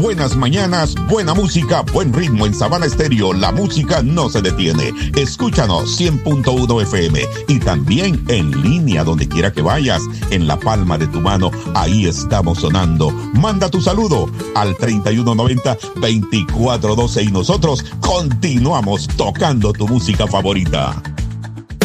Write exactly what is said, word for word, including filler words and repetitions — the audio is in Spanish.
Buenas mañanas, buena música, buen ritmo en Sabana Estéreo. La música no se detiene. Escúchanos cien punto uno F M y también en línea donde quiera que vayas, en la palma de tu mano. Ahí estamos sonando. Manda tu saludo al treinta y uno noventa, veinticuatro doce y nosotros continuamos tocando tu música favorita.